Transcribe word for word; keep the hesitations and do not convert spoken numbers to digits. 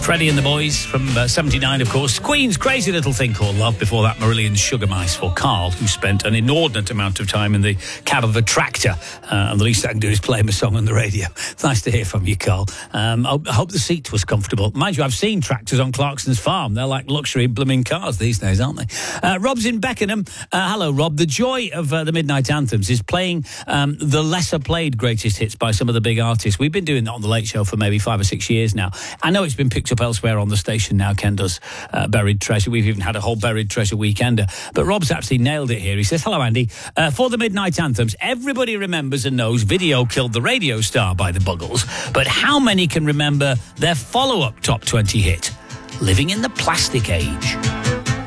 Freddie and the Boys from uh, seventy-nine, of course. Queen's Crazy Little Thing Called Love. Before that, Marillion's Sugar Mice for Carl, who spent an inordinate amount of time in the cab of a tractor. Uh, and the least I can do is play him a song on the radio. It's nice to hear from you, Carl. Um, I hope the seat was comfortable. Mind you, I've seen tractors on Clarkson's farm. They're like luxury blooming cars these days, aren't they? Uh, Rob's in Beckenham. Uh, hello, Rob. The joy of uh, the Midnight Anthems is playing um, the lesser-played greatest hits by some of the big artists. We've been doing that on The Late Show for maybe five or six years now. I know it's been picked up elsewhere on the station now. Ken does uh, Buried Treasure. We've even had a whole Buried Treasure weekender. But Rob's actually nailed it here. He says, hello, Andy. Uh, for the Midnight Anthems, everybody remembers and knows Video Killed the Radio Star by the Buggles. But how many can remember their follow-up top twenty hit, Living in the Plastic Age?